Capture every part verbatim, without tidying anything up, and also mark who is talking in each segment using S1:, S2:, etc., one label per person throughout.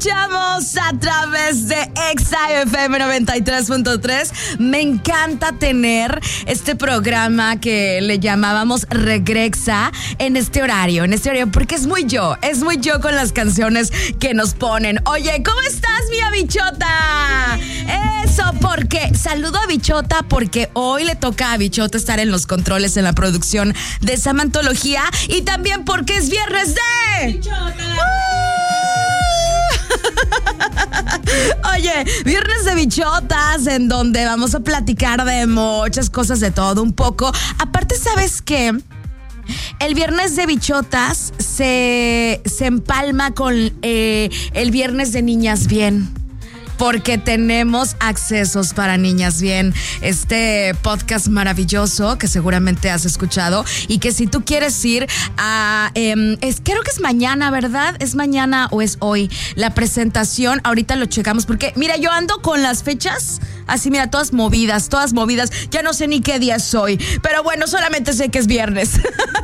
S1: escuchamos a través de Exa F M noventa y tres punto tres. Me encanta tener este programa que le llamábamos Regrexa en este horario, en este horario, porque es muy yo, es muy yo con las canciones que nos ponen. Oye, ¿cómo estás, mi Bichota? Eso, porque saludo a Bichota porque hoy le toca a Bichota estar en los controles en la producción de Samantología y también porque es viernes de Bichota. Oye, viernes de bichotas, en donde vamos a platicar de muchas cosas, de todo un poco. Aparte, ¿sabes qué? El viernes de bichotas se, se empalma con eh, el viernes de niñas bien. Porque tenemos accesos para niñas bien, este podcast maravilloso que seguramente has escuchado y que si tú quieres ir a, eh, es, creo que es mañana, ¿verdad? ¿Es mañana o es hoy la presentación? Ahorita lo checamos porque, mira, yo ando con las fechas así, mira, todas movidas, todas movidas, ya no sé ni qué día es hoy, pero bueno, solamente sé que es viernes.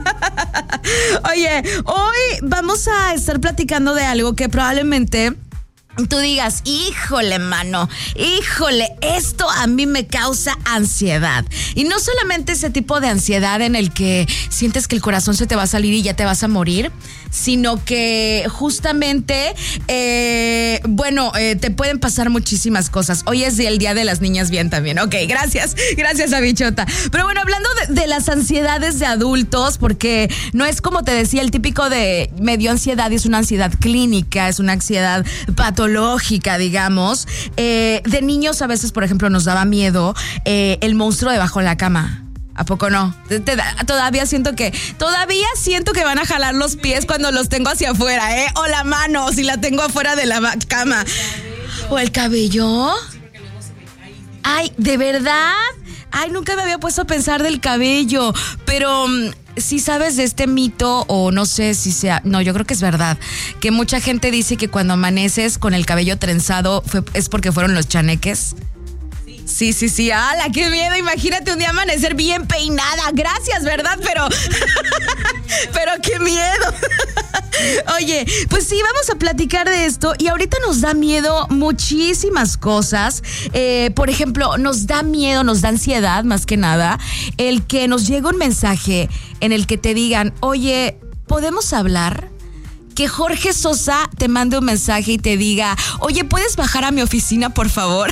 S1: Oye, hoy vamos a estar platicando de algo que probablemente tú digas, híjole, mano, híjole, esto a mí me causa ansiedad. Y no solamente ese tipo de ansiedad en el que sientes que el corazón se te va a salir y ya te vas a morir, sino que justamente, eh, bueno, eh, te pueden pasar muchísimas cosas. Hoy es el Día de las Niñas Bien también. Ok, gracias, gracias a Bichota. Pero bueno, hablando de, de las ansiedades de adultos, porque no es como te decía, el típico de me dio ansiedad y es una ansiedad clínica, es una ansiedad patológica. Lógica, digamos. Eh, de niños a veces, por ejemplo, nos daba miedo eh, el monstruo debajo de la cama. ¿A poco no? Te, te, todavía siento que todavía siento que van a jalar los pies cuando los tengo hacia afuera, ¿eh? O la mano, si la tengo afuera de la cama. ¿O el cabello? Ay, ¿de verdad? Ay, nunca me había puesto a pensar del cabello, pero si sabes de este mito, o no sé si sea, no, yo creo que es verdad, que mucha gente dice que cuando amaneces con el cabello trenzado fue, es porque fueron los chaneques. Sí, sí, sí, ¡ala, qué miedo! Imagínate un día amanecer bien peinada. Gracias, ¿verdad? Pero, pero qué miedo. Oye, pues sí, vamos a platicar de esto y ahorita nos da miedo muchísimas cosas. Eh, por ejemplo, nos da miedo, nos da ansiedad, más que nada, el que nos llegue un mensaje en el que te digan, oye, ¿podemos hablar? Que Jorge Sosa te mande un mensaje y te diga, oye, ¿puedes bajar a mi oficina, por favor?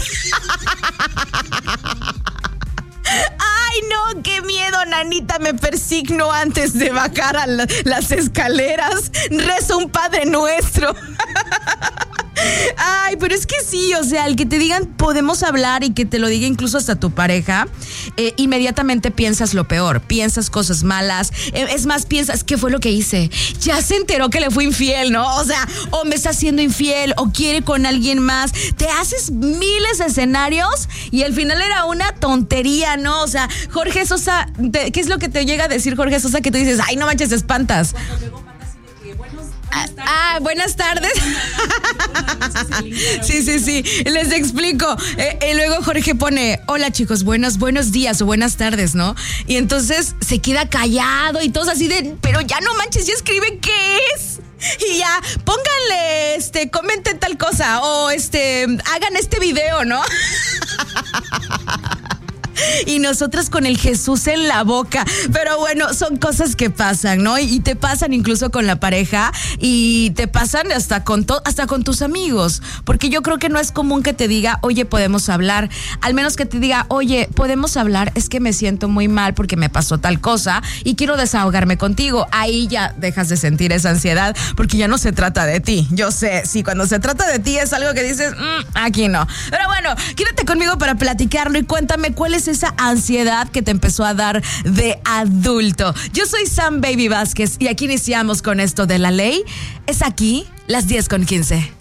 S1: Ay, no, qué miedo, nanita, me persigno antes de bajar a la, las escaleras. Rezo un Padre Nuestro. Ay, pero es que sí, o sea, el que te digan podemos hablar y que te lo diga incluso hasta tu pareja, eh, inmediatamente piensas lo peor, piensas cosas malas, eh, es más, piensas, ¿qué fue lo que hice? Ya se enteró que le fui infiel, ¿no? O sea, o me está haciendo infiel, o quiere con alguien más, te haces miles de escenarios y al final era una tontería, ¿no? O sea, Jorge Sosa, te, ¿qué es lo que te llega a decir Jorge Sosa que tú dices, ay, no manches, te espantas? Ah, buenas tardes. Sí, sí, sí. Les explico. Eh, y luego Jorge pone, hola chicos, buenos, buenos días o buenas tardes, ¿no? Y entonces se queda callado y todos así de, pero ya no manches, ya escriben qué es. Y ya, pónganle, este, comenten tal cosa o este, hagan este video, ¿no? Y nosotras con el Jesús en la boca. Pero bueno, son cosas que pasan, ¿no? Y te pasan incluso con la pareja y te pasan hasta con to- hasta con tus amigos. Porque yo creo que no es común que te diga, oye, podemos hablar. Al menos que te diga, oye, podemos hablar, es que me siento muy mal porque me pasó tal cosa y quiero desahogarme contigo. Ahí ya dejas de sentir esa ansiedad porque ya no se trata de ti. Yo sé, sí, cuando se trata de ti es algo que dices, mmm, aquí no. Pero bueno, quédate conmigo para platicarlo y cuéntame cuál es esa ansiedad que te empezó a dar de adulto. Yo soy Sam Baby Vázquez y aquí iniciamos con esto de la ley. Es aquí las diez con quince.